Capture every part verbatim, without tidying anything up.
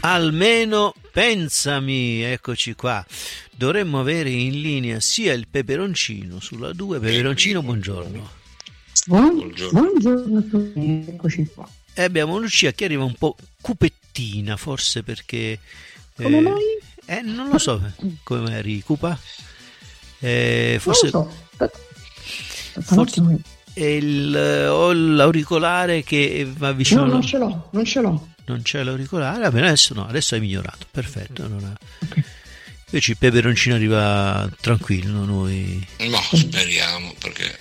Almeno pensami, eccoci qua. Dovremmo avere in linea sia il peperoncino sulla due. Peperoncino, buongiorno. Buongiorno. Buongiorno a tutti, eccoci qua. E abbiamo Lucia che arriva un po' cupettina, forse perché... Come eh, mai? Eh, non lo so come mai eri cupa. Eh, forse... Non lo so. Aspetta. Aspetta, forse è il, ho l'auricolare che va vicino. No, non ce l'ho, non ce l'ho. Non c'è l'auricolare? Vabbè, adesso no, adesso hai migliorato, perfetto. Non ha... Okay. Invece il peperoncino arriva tranquillo, noi... No, speriamo, perché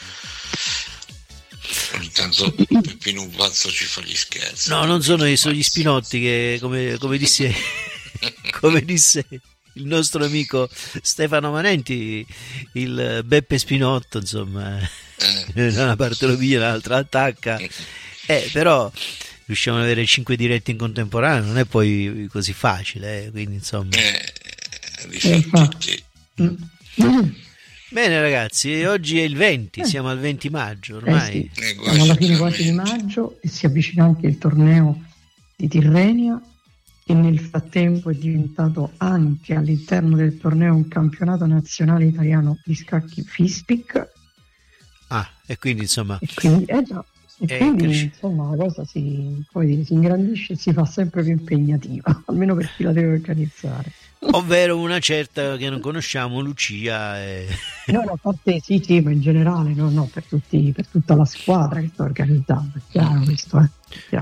ogni tanto Peppino Pazzo ci fa gli scherzi. No, non sono io, sono gli spinotti che, come, come disse come disse il nostro amico Stefano Manenti, il Beppe Spinotto, insomma, eh. da una parte lo piglia, l'altra attacca, eh, però riusciamo ad avere cinque dirette in contemporanea, non è poi così facile, eh, quindi insomma... Eh, diciamo tutti. Mm. Bene ragazzi, oggi è il venti, eh. siamo al venti maggio ormai. Eh sì. Siamo alla fine quasi di maggio e si avvicina anche il torneo di Tirrenia, che nel frattempo è diventato anche all'interno del torneo un campionato nazionale italiano di scacchi FISPIC. Ah, e quindi insomma... E quindi, eh già, e eh, quindi cresce. insomma la cosa si, come dire, si ingrandisce e si fa sempre più impegnativa, almeno per chi la deve organizzare. Ovvero una certa che non conosciamo, Lucia. E... No, no, a parte sì, sì, ma in generale, no, no, per, tutti, per tutta la squadra che sta organizzando, è chiaro questo, eh. Chiaro.